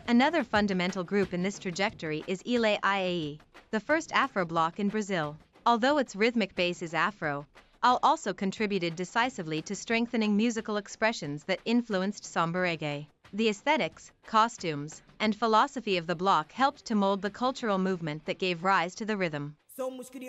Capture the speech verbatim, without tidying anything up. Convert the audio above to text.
Another fundamental group in this trajectory is Ile Iae, the first Afro block in Brazil. Although its rhythmic base is Afro, Ile also contributed decisively to strengthening musical expressions that influenced samba reggae. The aesthetics, costumes, and philosophy of the block helped to mold the cultural movement that gave rise to the rhythm.